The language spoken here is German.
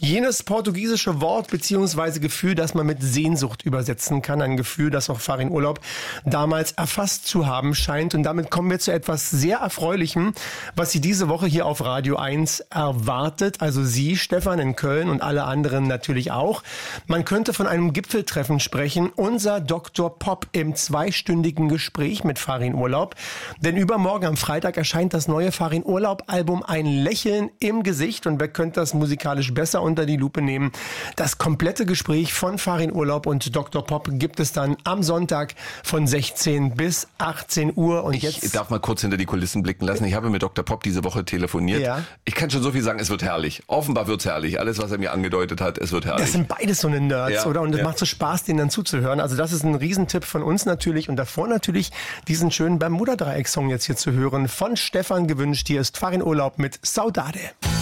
Jenes portugiesische Wort bzw. Gefühl, das man mit Sehnsucht übersetzen kann. Ein Gefühl, das auch Farin Urlaub damals erfasst zu haben scheint. Und damit kommen wir zu etwas sehr Erfreulichem, was Sie diese Woche hier auf Radio 1 erwartet. Also Sie, Stefan, in Köln und alle anderen natürlich auch. Man könnte von einem Gipfeltreffen sprechen. Unser Dr. Pop im zweistündigen Gespräch mit Farin Urlaub. Denn übermorgen am Freitag erscheint das neue Farin Urlaub-Album Ein Lächeln im Gesicht. Und wer könnte das musikalisch besser unter die Lupe nehmen? Das komplette Gespräch von Farin Urlaub und Dr. Pop gibt es dann am Sonntag von 16 bis 18 Uhr. Und ich darf mal kurz hinter die Kulissen blicken lassen. Ich habe mit Dr. Pop diese Woche telefoniert. Ja. Ich kann schon so viel sagen, es wird herrlich. Offenbar wird's herrlich. Alles, was er mir angedeutet hat, es wird herrlich. Das sind beides so eine Nerds, ja, oder? Und es macht so Spaß, denen dann zuzuhören. Also das ist ein Riesentipp von uns natürlich. Und davor natürlich diesen schönen Bermuda-Dreieck-Song jetzt hier zu hören. Von Stefan gewünscht. Hier ist Farin Urlaub mit Saudade.